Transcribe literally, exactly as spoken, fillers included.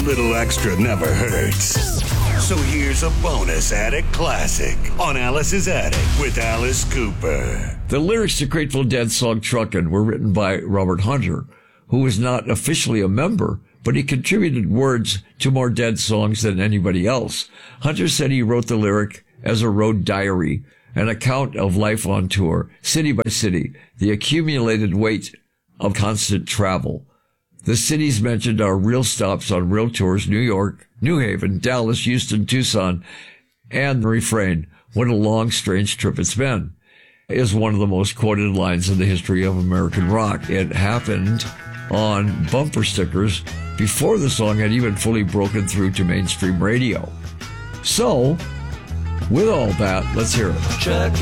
little extra never hurts. So here's a bonus Attic Classic on Alice's Attic with Alice Cooper. The lyrics to Grateful Dead song Truckin' were written by Robert Hunter, who was not officially a member, but he contributed words to more Dead songs than anybody else. Hunter said he wrote the lyric as a road diary, an account of life on tour, city by city, the accumulated weight of constant travel. The cities mentioned are real stops on real tours: New York, New Haven, Dallas, Houston, Tucson, and the refrain, "What a long, strange trip it's been," is one of the most quoted lines in the history of American rock. It happened on bumper stickers before the song had even fully broken through to mainstream radio. So, with all that, let's hear it. Truckin',